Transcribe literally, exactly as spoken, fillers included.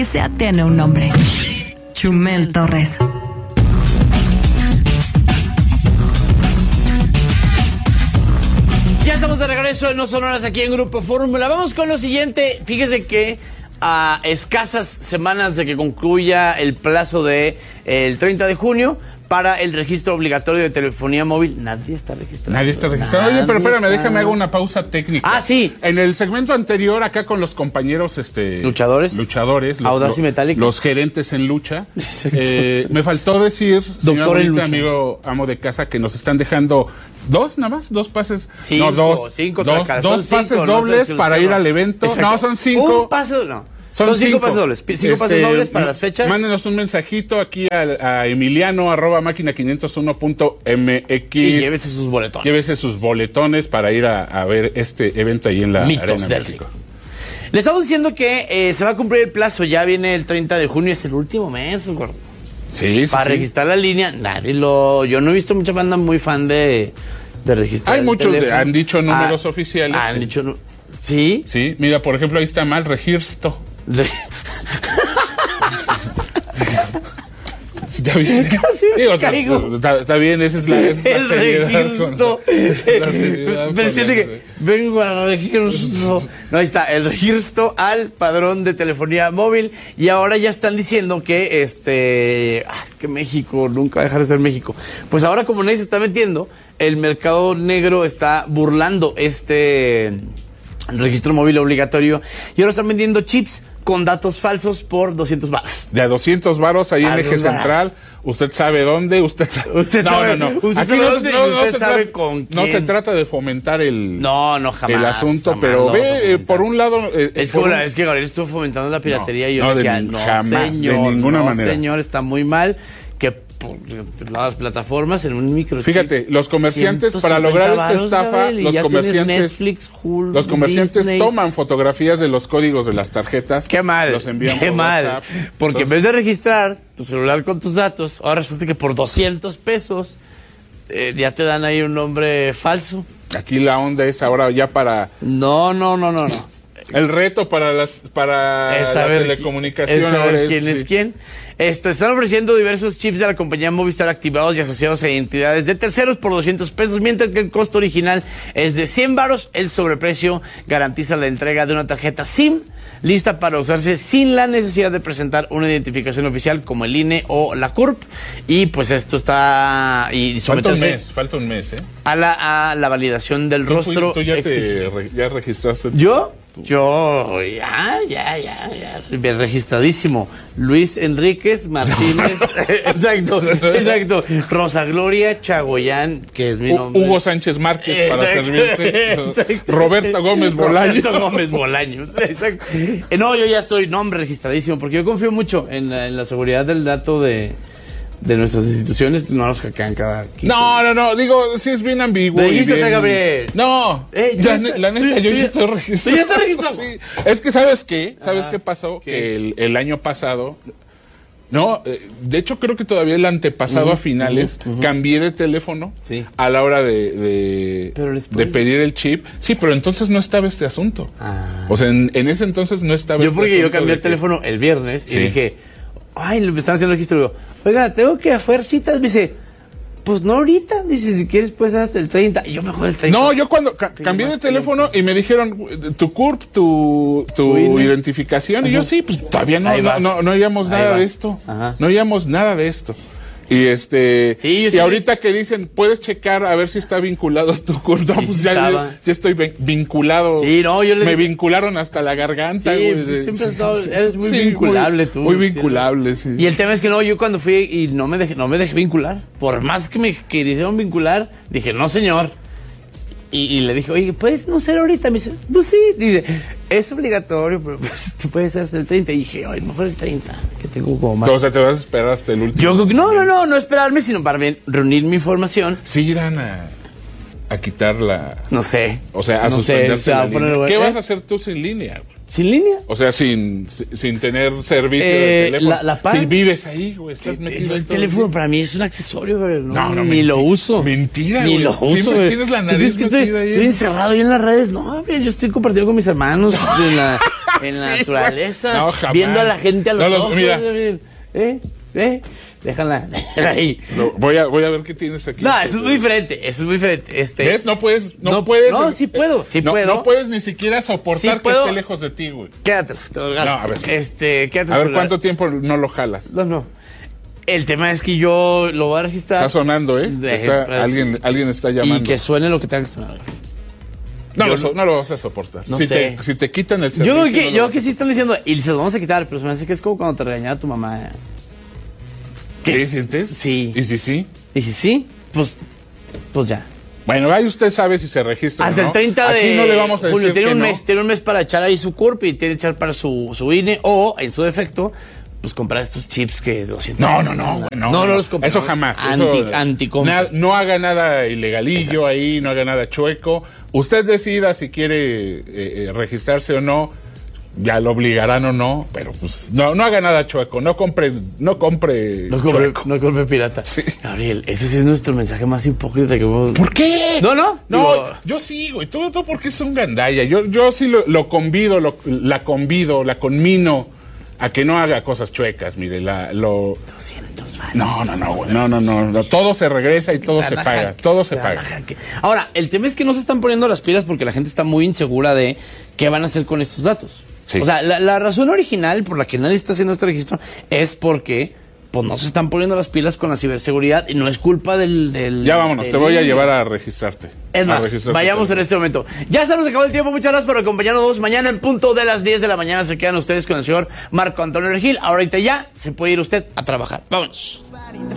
Odisea tiene un nombre. Chumel Torres. Ya estamos de regreso en No Sonoras aquí en Grupo Fórmula. Vamos con lo siguiente. Fíjese que a escasas semanas de que concluya el plazo de eh, el treinta de junio para el registro obligatorio de telefonía móvil, nadie está registrado. Nadie está registrado. Nadie Oye, pero espérame, está... déjame hago una pausa técnica. Ah, sí. En el segmento anterior, acá con los compañeros este luchadores, luchadores, Audaz y lo, Metálico, los gerentes en lucha, eh, me faltó decir, doctor en lucha, amigo amo de casa, que nos están dejando dos nada más, dos pases, cinco, no dos, cinco dos, dos pases cinco, dobles no para ir al evento. Exacto. No, son cinco. Un paso, no. Son, son cinco, cinco pases dobles. Cinco este, pases dobles para las fechas. Mándenos un mensajito aquí a, a Emiliano arroba máquina quinientos uno punto m x. Y llévese sus boletones. Llévese sus boletones para ir a, a ver este evento ahí en la Mitos Arena del México. Le estamos diciendo que eh, se va a cumplir el plazo. Ya viene el treinta de junio, es el último mes, gordo. Sí, sí. Para sí. registrar la línea, nadie lo. Yo no he visto mucha banda muy fan de, de registrar. Hay el muchos, teléfono. de, han dicho números ah, oficiales. Han dicho. ¿Sí? Sí, mira, por ejemplo, ahí está mal, registro. De... ¿Ya viste? Casi me Digo, caigo. Está, está bien, esa es la, esa es la el registro. Me siente que vengo al registro. No, ahí está, el registro al padrón de telefonía móvil. Y ahora ya están diciendo que este. Ah, es que México nunca va a dejar de ser México. Pues ahora, como nadie se está metiendo, el mercado negro está burlando este registro móvil obligatorio. Y ahora están vendiendo chips con datos falsos por doscientos varos. De a doscientos varos ahí a en Eje Central. Usted sabe dónde, usted sabe. Usted no, sabe, no, no. Usted Aquí sabe no, dónde no, y usted no sabe trata, con quién. No se trata de fomentar el. No, no, jamás. El asunto, jamás pero ve, eh, por un lado. Eh, es como un... la, es que Gabriel estuvo fomentando la piratería no, y yo no, decía, de, no, jamás, señor, de ninguna no, manera. señor, está muy mal que por las plataformas en un micro. Fíjate, los comerciantes para lograr esta estafa, Gabriel, los comerciantes, Netflix, Hulu, los comerciantes Disney. toman fotografías de los códigos de las tarjetas. Qué mal, los envían qué por mal, WhatsApp. porque Entonces, en vez de registrar tu celular con tus datos, ahora resulta que por doscientos pesos eh, ya te dan ahí un nombre falso. Aquí la onda es ahora ya para. No, no, no, no, no. El reto para las para es la saber, telecomunicación es saber ahora es, quién sí. es quién. Este, están ofreciendo diversos chips de la compañía Movistar activados y asociados a identidades de terceros por doscientos pesos, mientras que el costo original es de cien varos. El sobreprecio garantiza la entrega de una tarjeta SIM lista para usarse sin la necesidad de presentar una identificación oficial como el I N E o la C U R P. Y pues esto está y falta un mes, falta un mes, ¿eh? A la, a la validación del ¿Tú, rostro. ¿Tú ya te re, ya registraste? ¿Yo? Yo, ya, ya, ya, ya, bien registradísimo. Luis Enríquez Martínez, exacto, exacto. Rosa Gloria Chagoyán, que es mi nombre. Hugo Sánchez Márquez, para exacto, servirte. exacto. Roberto Gómez Bolaños. Roberto Gómez Bolaños, exacto. Eh, no, yo ya estoy nombre registradísimo, porque yo confío mucho en la, en la seguridad del dato de... de nuestras instituciones, no nos hackean cada... No, no, no, digo, sí es bien ambiguo. Regístrate, bien... Gabriel. No, eh, la, está, la neta, yo ya estoy registrado. ¿Ya está registrado? Sí. Es que, ¿sabes qué? ¿Sabes Ajá. qué pasó? ¿Qué? Que el, el año pasado... No, eh, de hecho creo que todavía el antepasado uh-huh, a finales uh-huh, uh-huh. cambié de teléfono sí. a la hora de, de, de pedir el chip. Sí, pero entonces no estaba este asunto. Ah. O sea, en, en ese entonces no estaba yo este porque asunto. Yo cambié el que... teléfono el viernes sí. y dije, ay, me están haciendo registro. Y digo, oiga, tengo que hacer citas. Me dice, pues no ahorita. Dice, si quieres, pues hasta el treinta. Y yo mejor el treinta. No, yo cuando ca cambié de teléfono tiempo. y me dijeron, tu C U R P, tu, tu identificación. Ajá. Y yo, sí, pues todavía no, no, no, no oíamos nada de esto. Ajá. No oíamos nada de esto. Y este sí, yo y sí. ahorita que dicen, puedes checar a ver si está vinculado a tu C U R P. No, pues ya, ya, ya estoy vinculado. Sí, no, yo le... Me vincularon hasta la garganta. Sí, güey, pues, siempre has estado, eres muy sí, vinculable muy, tú. Muy vinculable, sí. Y el tema es que no, yo cuando fui y no me dejé, no me dejé vincular. Por más que me que dijeron vincular, dije, no señor. Y, y le dije, oye, ¿puedes no ser ahorita? Me dice, pues sí. Dice, es obligatorio, pero pues, tú puedes ser hasta el treinta. Y dije, ay, mejor el treinta, que tengo como más. O sea, te vas a esperar hasta el último. Yo, no, no, no, no esperarme, sino para bien, reunir mi información. Sí irán a, a quitar la... No sé. O sea, a no suspenderte sé, la poner, línea. ¿Qué ¿eh? vas a hacer tú sin línea? ¿Sin línea? O sea, sin, sin tener servicio eh, de teléfono. La, la si vives ahí, güey, estás sí, metido el teléfono para mí es un accesorio, güey. No, no, no ni mentira, lo uso. Mentira, Ni güey. lo uso, Siempre güey. tienes la nariz que metida estoy, ahí. Estoy encerrado ahí en las redes. No, güey, yo estoy compartido con mis hermanos en la, en la naturaleza, no, jamás. viendo a la gente a los, no, los ojos. Mira. ¿Eh? ¿Eh? Déjala, déjala ahí. No, voy, a, voy a ver qué tienes aquí. No, eso es muy diferente, eso es muy diferente. Este, ¿Ves? No puedes, no, no puedes. No, sí puedo, sí no, puedo. No puedes ni siquiera soportar sí que esté lejos de ti, güey. Quédate. No, a ver. Este, quédate. A ver, ¿cuánto tiempo no lo jalas? No, no. El tema es que yo lo voy a registrar. Está sonando, ¿eh? De, está, pues, alguien, alguien está llamando. Y que suene lo que tenga que sonar. No, Yo lo, no lo vas a soportar. No si, sé. te, si te quitan el servicio... Yo creo que, no yo que sí están diciendo, y se los vamos a quitar, pero se me hace que es como cuando te regañaba tu mamá. ¿Sí sientes? Sí. ¿Y si sí? Y si sí, pues, pues ya. Bueno, ahí usted sabe si se registra Hasta o no. el treinta de Aquí no le vamos a julio, decir tiene que un no. mes, tiene un mes para echar ahí su C U R P y tiene que echar para su, su I N E o, en su defecto, pues comprar estos chips que doscientos. No, no, no, güey, no, no, no los compro. Eso jamás. Anti, eso, anti na, no haga nada ilegalillo. Exacto. Ahí, no haga nada chueco. Usted decida si quiere eh, eh, registrarse o no. Ya lo obligarán o no, pero pues no, no haga nada chueco, no compre, no compre, no compre, chueco. No compre pirata. Sí. Gabriel, ese sí es nuestro mensaje más hipócrita que hemos... ¿Por qué? No, no. No, Digo... yo sí, güey, tú, tú porque es un gandalla. Yo, yo sí lo, lo convido, lo, la convido, la conmino a que no haga cosas chuecas, mire, la, lo... doscientos varos. No, no, no, güey, no, no, no, no, todo se regresa y todo se paga, todo se paga. Ahora, el tema es que no se están poniendo las pilas porque la gente está muy insegura de qué van a hacer con estos datos. Sí. O sea, la, la razón original por la que nadie está haciendo este registro es porque pues no se están poniendo las pilas con la ciberseguridad y no es culpa del... del ya vámonos, del... te voy a llevar a registrarte. Es más, vayamos en este momento. Ya se nos acabó el tiempo, muchas gracias por acompañarnos. Mañana en punto de las diez de la mañana se quedan ustedes con el señor Marco Antonio Regil. Ahorita ya se puede ir usted a trabajar. Vámonos.